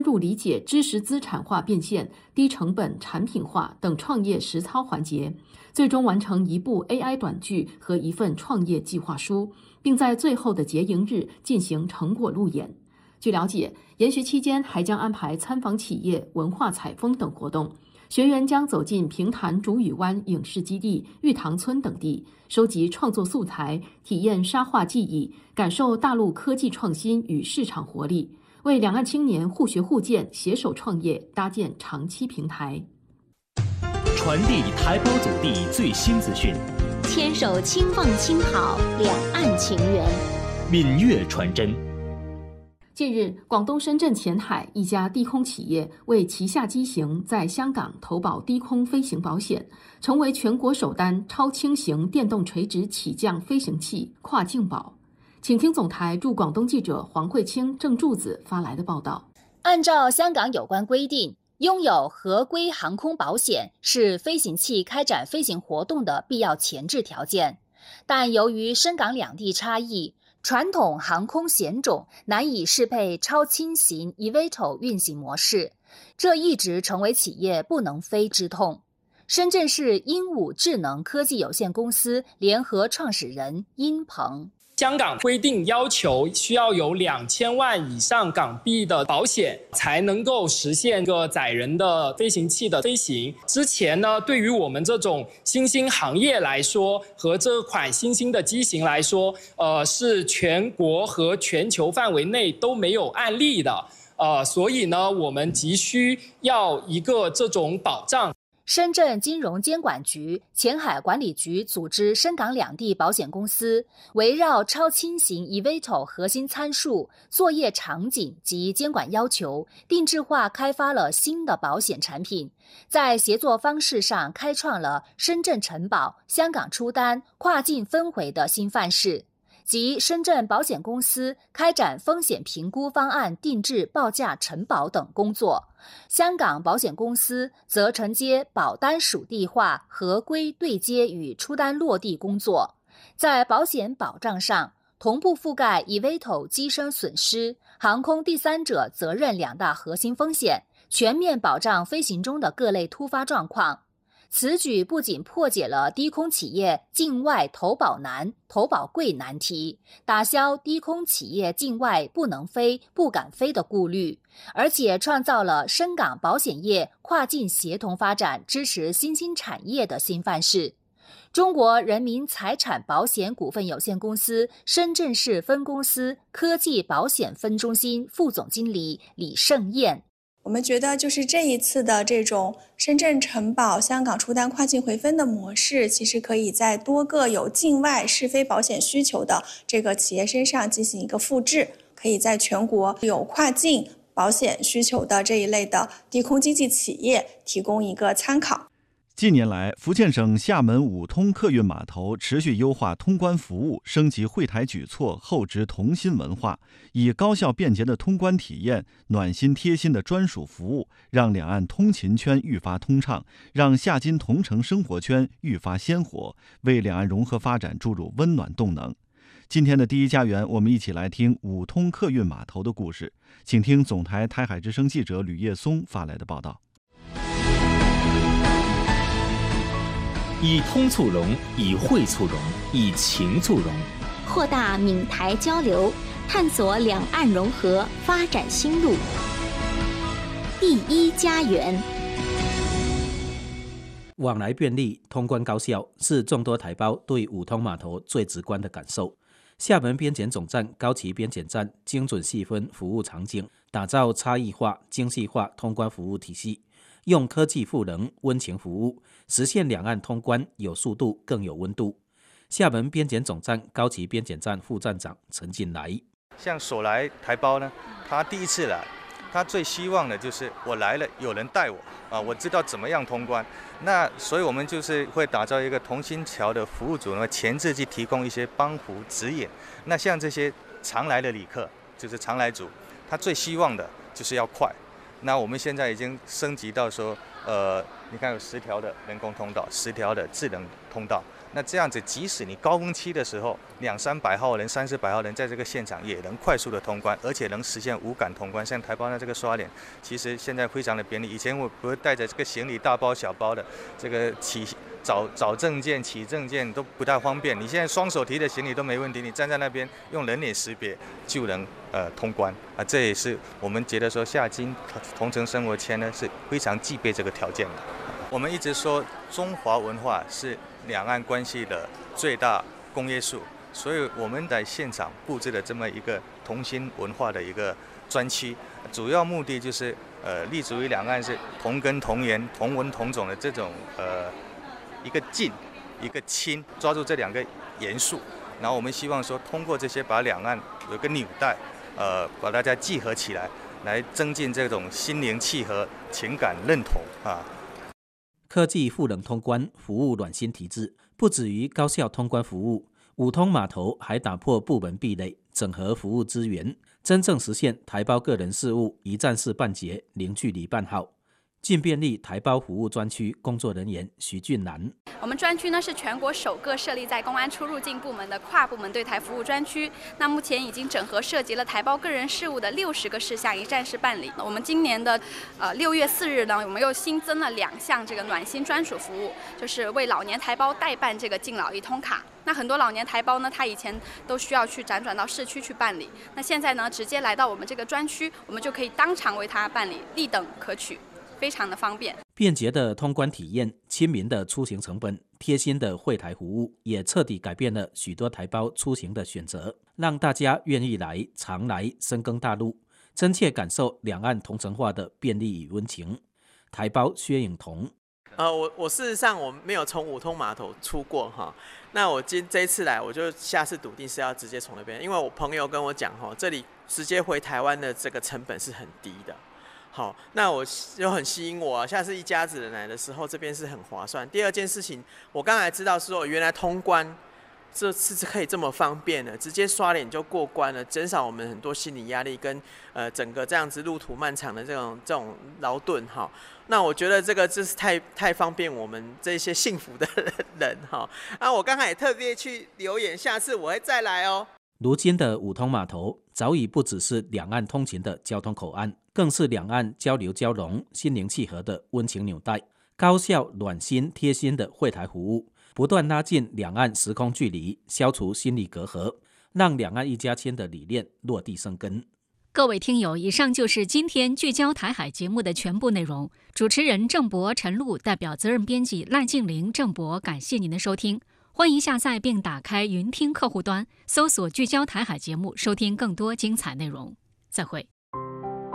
入理解知识资产化变现、低成本产品化等创业实操环节，最终完成一部 AI 短剧和一份创业计划书，并在最后的结营日进行成果路演。据了解，研学期间还将安排参访企业、文化采风等活动。学员将走进平潭竹屿湾影视基地、玉堂村等地，收集创作素材，体验沙画技艺，感受大陆科技创新与市场活力，为两岸青年互学互鉴、携手创业搭建长期平台。 传递台胞祖地最新资讯， 牵手轻放轻好，两岸情缘， 闽粤传真。 近日，广东深圳前海一家低空企业为旗下机型在香港投保低空飞行保险，成为全国首单超轻型电动垂直起降飞行器跨境保。请听总台驻广东记者黄慧清、郑柱子发来的报道。 按照香港有关规定，拥有合规航空保险是飞行器开展飞行活动的必要前置条件，但由于深港两地差异，传统航空险种难以适配超轻型 eVTOL 运行模式，这一直成为企业不能飞之痛。深圳市鹦鹉智能科技有限公司联合创始人殷鹏。 香港规定要求需要有2000万以上港币的保险，才能够实现个载人的飞行器的飞行。之前呢，对于我们这种新兴行业来说，和这款新兴的机型来说，是全国和全球范围内都没有案例的。所以呢，我们急需要一个这种保障。 深圳金融监管局、前海管理局组织深港两地保险公司，围绕超轻型 eVTOL 核心参数、作业场景及监管要求，定制化开发了新的保险产品，在协作方式上开创了深圳承保、香港出单、跨境分回的新范式。即深圳保险公司开展风险评估方案定制、报价承保等工作，香港保险公司则承接保单属地化、合规对接与出单落地工作。在保险保障上，同步覆盖 eVTOL 机身损失、航空第三者责任两大核心风险，全面保障飞行中的各类突发状况。此举不仅破解了低空企业境外投保难、投保贵难题，打消低空企业境外不能飞、不敢飞的顾虑，而且创造了深港保险业跨境协同发展、支持新兴产业的新范式。中国人民财产保险股份有限公司深圳市分公司科技保险分中心副总经理李盛燕。 我们觉得就是这一次的这种深圳承保、香港出单跨境回分的模式，其实可以在多个有境外试飞保险需求的这个企业身上进行一个复制，可以在全国有跨境保险需求的这一类的低空经济企业提供一个参考。 近年来，福建省厦门五通客运码头持续优化通关服务，升级会台举措，厚植同心文化，以高效便捷的通关体验、暖心贴心的专属服务，让两岸通勤圈愈发通畅，让厦金同城生活圈愈发鲜活，为两岸融合发展注入温暖动能。今天的第一家园，我们一起来听五通客运码头的故事，请听总台台海之声记者吕叶松发来的报道。 以通促融，以惠促融，以情促融， 扩大闽台交流，探索两岸融合发展新路。第一家园， 往来便利，通关高效，是众多台胞对五通码头最直观的感受。厦门边检总站、高崎边检站精准细分服务场景，打造差异化、精细化通关服务体系，用科技赋能温情服务，实现两岸通关有速度更有温度。厦门边检总站、高崎边检站副站长陈进来， 像所来台胞呢，他第一次来，他最希望的就是我来了有人带我我知道怎么样通关。那所以我们就是会打造一个同心桥的服务组呢，前置去提供一些帮扶指引。那像这些常来的旅客，就是常来组，他最希望的就是要快。那我们现在已经升级到说，你看有10条的人工通道，10条的智能通道。 那这样子，即使你高峰期的时候200-300号人、300-400号人在这个现场，也能快速的通关，而且能实现无感通关。像台胞的这个刷脸，其实现在非常的便利。以前我不是带着这个行李大包小包的，这个找证件、起证件都不太方便。你现在双手提的行李都没问题，你站在那边用人脸识别就能通关啊。这也是我们觉得说下金同城生活签呢是非常具备这个条件的。我们一直说中华文化是两岸关系的最大公约数，所以我们在现场布置了这么一个同心文化的一个专区，主要目的就是立足于两岸是同根同源、同文同种的这种一个近一个亲，抓住这两个元素，然后我们希望说通过这些把两岸有个纽带，把大家集合起来，来增进这种心灵契合、情感认同啊。 科技赋能通关，服务暖心体制，不止于高效通关服务，五通码头还打破部门壁垒，整合服务资源，真正实现台胞个人事务一站式办结，零距离办好。尽便利台胞服务专区工作人员徐俊南， 我们专区呢是全国首个设立在公安出入境部门的跨部门对台服务专区。那目前已经整合涉及了台胞个人事务的60个事项，一站式办理。我们今年的6月4日呢，我们又新增了2项这个暖心专属服务，就是为老年台胞代办这个敬老一通卡。那很多老年台胞呢，他以前都需要去辗转到市区去办理，那现在呢，直接来到我们这个专区，我们就可以当场为他办理，立等可取。非常的方便， 便捷的通关体验，亲民的出行成本，贴心的会台服务，也彻底改变了许多台胞出行的选择，让大家愿意来、常来、深耕大陆，真切感受两岸同城化的便利与温情。台胞薛颖彤， 我事实上我没有从五通码头出过哈，那我这一次来，我就下次笃定是要直接从那边，因为我朋友跟我讲哈，这里直接回台湾的这个成本是很低的。好，那我就很吸引我啊！下次一家子人来的时候，这边是很划算。第二件事情，我刚才知道说，原来通关这次是可以这么方便的，直接刷脸就过关了，减少我们很多心理压力跟整个这样子路途漫长的这种劳顿哈。那我觉得这个真是太方便我们这些幸福的人哈。啊，我刚才也特别去留言，下次我会再来哦。 如今的五通码头早已不只是两岸通勤的交通口岸，更是两岸交流交融、心灵契合的温情纽带，高效、暖心、贴心的会台服务，不断拉近两岸时空距离，消除心理隔阂，让两岸一家亲的理念落地生根。 各位听友，以上就是今天聚焦台海节目的全部内容。主持人郑博、陈露，代表责任编辑赖静玲、郑博，感谢您的收听。欢迎下载并打开云听客户端，搜索聚焦台海节目，收听更多精彩内容。再会。